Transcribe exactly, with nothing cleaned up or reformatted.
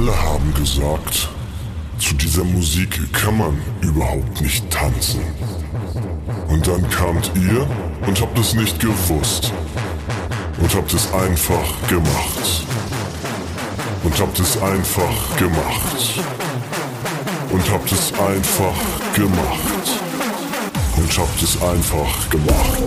Alle haben gesagt, zu dieser Musik kann man überhaupt nicht tanzen. Und dann kamt ihr und habt es nicht gewusst. Und habt es einfach gemacht. Und habt es einfach gemacht. Und habt es einfach gemacht. Und habt es einfach gemacht.